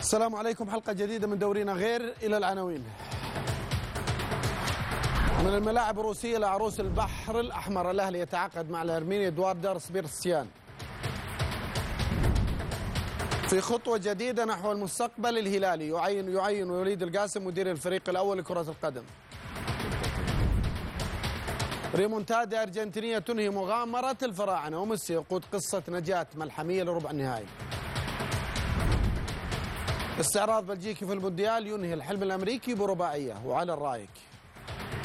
السلام عليكم. حلقة جديدة من دورينا غير. إلى العناوين. من الملاعب الروسية لعروس البحر الأحمر، الأهلي يتعاقد مع الأرميني إدواردر سبيرسيان في خطوة جديدة نحو المستقبل الهلالي. يعين وليد القاسم مدير الفريق الأول لكرة القدم. ريمونتادا أرجنتينية تنهي مغامرة الفراعنة، وميسي يقود قصة نجاة ملحمية لربع النهائي. استعراض بلجيكي في المونديال ينهي الحلم الأمريكي برباعية. وعلى الرايك.